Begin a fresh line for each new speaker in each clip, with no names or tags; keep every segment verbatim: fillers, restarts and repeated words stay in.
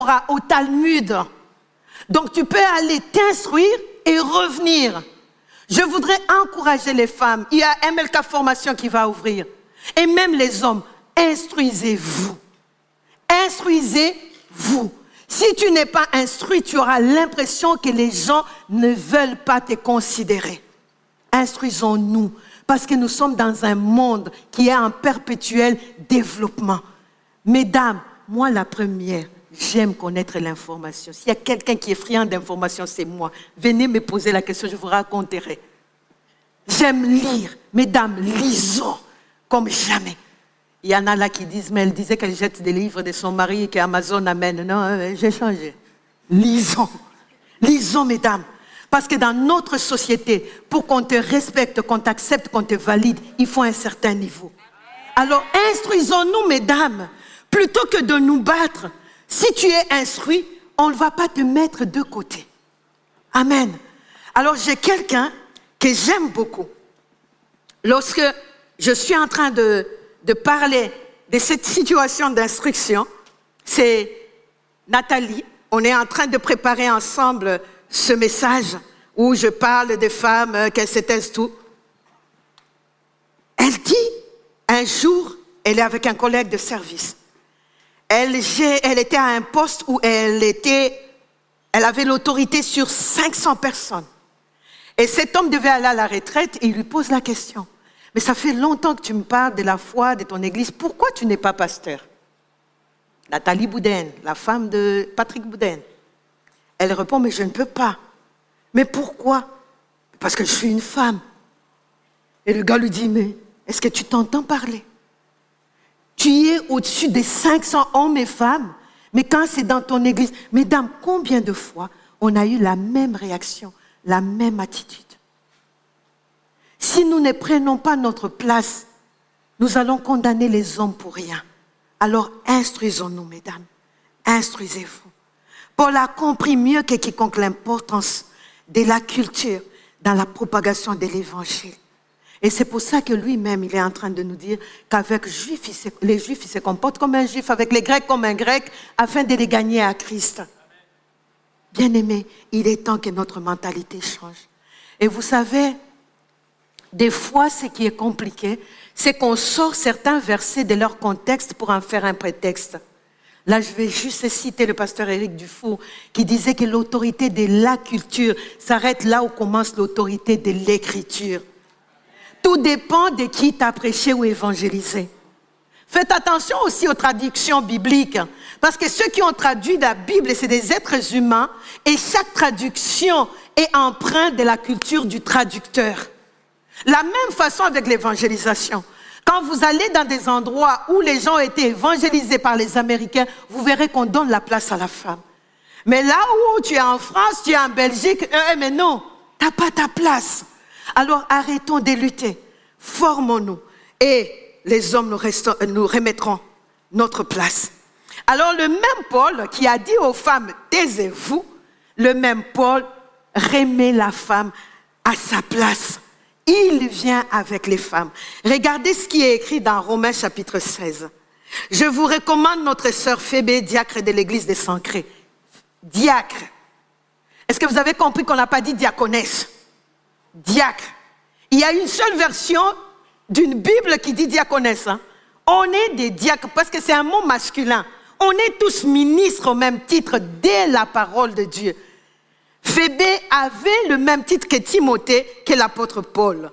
au Talmud. Donc tu peux aller t'instruire et revenir. Je voudrais encourager les femmes. Il y a M L K Formation qui va ouvrir. Et même les hommes, instruisez-vous. Instruisez-vous. Si tu n'es pas instruit, tu auras l'impression que les gens ne veulent pas te considérer. Instruisons-nous, parce que nous sommes dans un monde qui est en perpétuel développement. Mesdames, moi la première, j'aime connaître l'information. S'il y a quelqu'un qui est friand d'information, c'est moi. Venez me poser la question, je vous raconterai. J'aime lire. Mesdames, lisons comme jamais. Il y en a là qui disent, mais elle disait qu'elle jette des livres de son mari et qu'Amazon amène. Non, euh, j'ai changé. Lisons. Lisons, mesdames. Parce que dans notre société, pour qu'on te respecte, qu'on t'accepte, qu'on te valide, il faut un certain niveau. Alors, instruisons-nous, mesdames, plutôt que de nous battre. Si tu es instruit, on ne va pas te mettre de côté. Amen. Alors, j'ai quelqu'un que j'aime beaucoup. Lorsque je suis en train de, de parler de cette situation d'instruction, c'est Nathalie. On est en train de préparer ensemble ce message où je parle des femmes, qu'elles se taisent tout. Elle dit, un jour, elle est avec un collègue de service. Elle, elle était à un poste où elle, était, elle avait l'autorité sur cinq cents personnes. Et cet homme devait aller à la retraite et il lui pose la question. Mais ça fait longtemps que tu me parles de la foi, de ton église. Pourquoi tu n'es pas pasteur? Nathalie Boudin, la femme de Patrick Boudin. Elle répond, mais je ne peux pas. Mais pourquoi? Parce que je suis une femme. Et le gars lui dit, mais est-ce que tu t'entends parler? Tu es au-dessus des cinq cents hommes et femmes, mais quand c'est dans ton église, mesdames, combien de fois on a eu la même réaction, la même attitude? Si nous ne prenons pas notre place, nous allons condamner les hommes pour rien. Alors instruisons-nous, mesdames, instruisez-vous. Paul a compris mieux que quiconque l'importance de la culture dans la propagation de l'évangile. Et c'est pour ça que lui-même, il est en train de nous dire qu'avec Juifs, il se, les Juifs, ils se comportent comme un Juif, avec les Grecs comme un Grec, afin de les gagner à Christ. Bien-aimés, il est temps que notre mentalité change. Et vous savez, des fois, ce qui est compliqué, c'est qu'on sort certains versets de leur contexte pour en faire un prétexte. Là, je vais juste citer le pasteur Éric Dufour qui disait que l'autorité de la culture s'arrête là où commence l'autorité de l'écriture. Tout dépend de qui t'a prêché ou évangélisé. Faites attention aussi aux traductions bibliques, parce que ceux qui ont traduit la Bible, c'est des êtres humains, et chaque traduction est empreinte de la culture du traducteur. La même façon avec l'évangélisation. Quand vous allez dans des endroits où les gens ont été évangélisés par les Américains, vous verrez qu'on donne la place à la femme. Mais là où tu es en France, tu es en Belgique, euh, mais non, tu n'as pas ta place. Alors arrêtons de lutter, formons-nous et les hommes nous, restons, nous remettront notre place. Alors le même Paul qui a dit aux femmes, taisez-vous, le même Paul remet la femme à sa place. Il vient avec les femmes. Regardez ce qui est écrit dans Romains chapitre seize. Je vous recommande notre sœur Phébé, diacre de l'église des Sancrés. Diacre. Est-ce que vous avez compris qu'on n'a pas dit diaconesse? Diacre. Il y a une seule version d'une Bible qui dit diaconesse. Hein? On est des diacres parce que c'est un mot masculin. On est tous ministres au même titre dès la parole de Dieu. Phébé avait le même titre que Timothée, que l'apôtre Paul.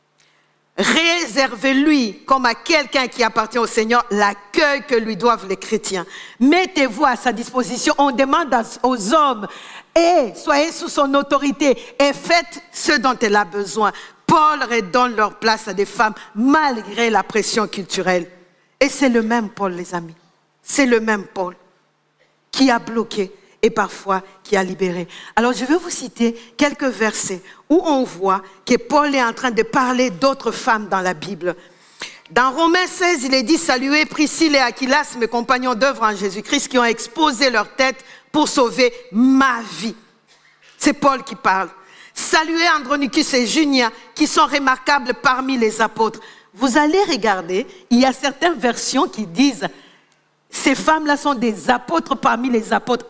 Réservez-lui, comme à quelqu'un qui appartient au Seigneur, l'accueil que lui doivent les chrétiens. Mettez-vous à sa disposition. On demande aux hommes, et soyez sous son autorité et faites ce dont elle a besoin. Paul redonne leur place à des femmes malgré la pression culturelle. Et c'est le même Paul, les amis. C'est le même Paul qui a bloqué et parfois qui a libéré. Alors je vais vous citer quelques versets où on voit que Paul est en train de parler d'autres femmes dans la Bible. Dans Romains seize, il est dit « Saluez Priscille et Aquilas, mes compagnons d'œuvre en Jésus-Christ, qui ont exposé leur tête pour sauver ma vie. » C'est Paul qui parle. « Saluez Andronicus et Junia, qui sont remarquables parmi les apôtres. » Vous allez regarder, il y a certaines versions qui disent Ces femmes-là sont des apôtres parmi les apôtres.